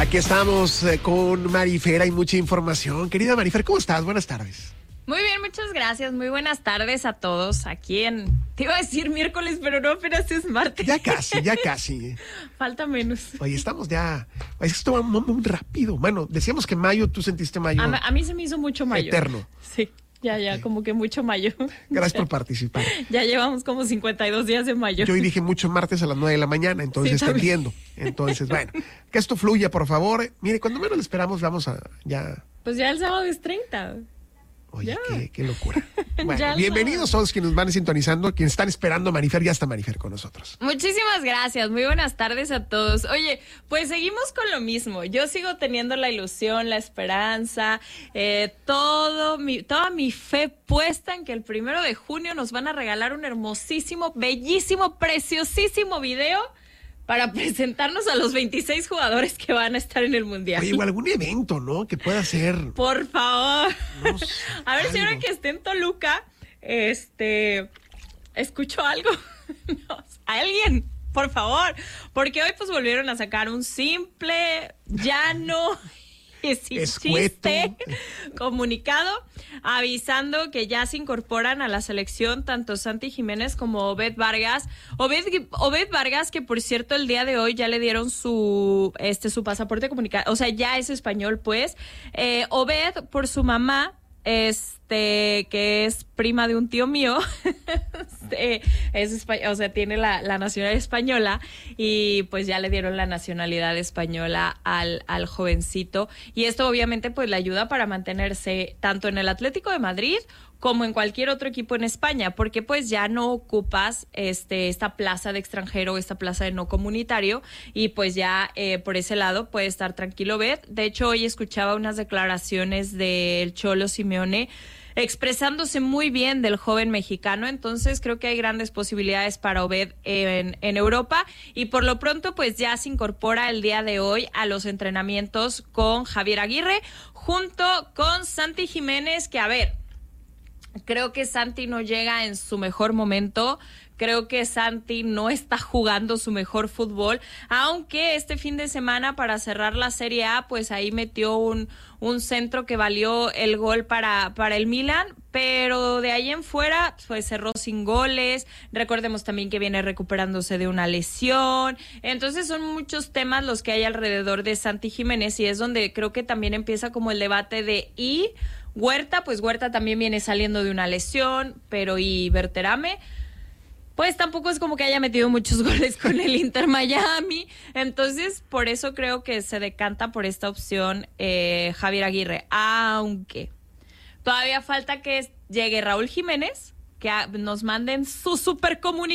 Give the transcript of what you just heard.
Aquí estamos con Marifer, hay mucha información. Querida Marifer, ¿cómo estás? Buenas tardes. Muy bien, muchas gracias. Muy buenas tardes a todos aquí te iba a decir miércoles, pero no, apenas es martes. Ya casi. Falta menos. Oye, estamos ya. Es que esto va muy rápido. Bueno, decíamos que mayo, tú sentiste mayo. A mí se me hizo mucho mayo. Eterno. Sí, ya, okay. Como que mucho mayo. Gracias por participar. Ya llevamos como 52 días de mayo. Yo hoy dije mucho martes a las 9 de la mañana, entonces sí, te entiendo. Entonces, bueno, que esto fluya, por favor. Mire, cuando menos lo esperamos, vamos a ya. Pues ya el sábado es 30. Oye, qué locura. Bueno, bienvenidos todos quienes nos van sintonizando, quienes están esperando a Marifer, ya está Marifer con nosotros. Muchísimas gracias, muy buenas tardes a todos. Oye, pues seguimos con lo mismo. Yo sigo teniendo la ilusión, la esperanza, toda mi fe puesta en que el 1 de junio nos van a regalar un hermosísimo, bellísimo, preciosísimo video para presentarnos a los 26 jugadores que van a estar en el Mundial. Oye, o algún evento, ¿no? Que pueda ser. Por favor. No sé, a ver algo. si ahora que esté en Toluca, escucho algo. No, a alguien, por favor. Porque hoy pues volvieron a sacar un simple, llano y sin chiste comunicado avisando que ya se incorporan a la selección tanto Santi Jiménez como Obed Vargas. Obed Vargas, que por cierto el día de hoy ya le dieron su pasaporte comunicado, o sea, ya es español, pues. Obed, por su mamá, que es prima de un tío mío, tiene la nacionalidad española y pues ya le dieron la nacionalidad española al jovencito, y esto obviamente pues le ayuda para mantenerse tanto en el Atlético de Madrid como en cualquier otro equipo en España, porque pues ya no ocupas esta plaza de extranjero, esta plaza de no comunitario, y pues ya por ese lado puede estar tranquilo Obed. De hecho, hoy escuchaba unas declaraciones del Cholo Simeone expresándose muy bien del joven mexicano, entonces creo que hay grandes posibilidades para Obed en Europa, y por lo pronto pues ya se incorpora el día de hoy a los entrenamientos con Javier Aguirre, junto con Santi Jiménez, que a ver, creo que Santi no llega en su mejor momento, creo que Santi no está jugando su mejor fútbol, aunque este fin de semana para cerrar la Serie A, pues ahí metió un centro que valió el gol para el Milan, pero de ahí en fuera pues cerró sin goles. Recordemos también que viene recuperándose de una lesión, entonces son muchos temas los que hay alrededor de Santi Jiménez, y es donde creo que también empieza como el debate de Huerta, pues Huerta también viene saliendo de una lesión, pero y Berterame, pues tampoco es como que haya metido muchos goles con el Inter Miami, entonces por eso creo que se decanta por esta opción Javier Aguirre, aunque todavía falta que llegue Raúl Jiménez, que nos manden su super comunicación